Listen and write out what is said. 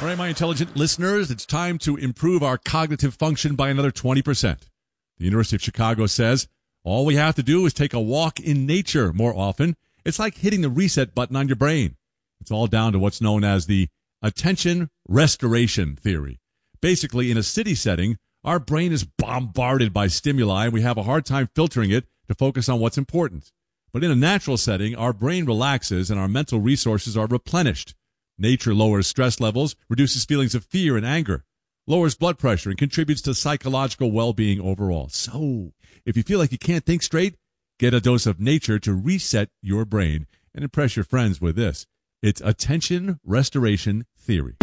right, my intelligent listeners, it's time to improve our cognitive function by another 20%. The University of Chicago says all we have to do is take a walk in nature more often. It's like hitting the reset button on your brain. It's all down to what's known as the attention restoration theory. Basically, in a city setting, our brain is bombarded by stimuli, and we have a hard time filtering it to focus on what's important. But in a natural setting, our brain relaxes and our mental resources are replenished. Nature lowers stress levels, reduces feelings of fear and anger, lowers blood pressure, and contributes to psychological well-being overall. So, if you feel like you can't think straight, get a dose of nature to reset your brain and impress your friends with this. It's attention restoration theory.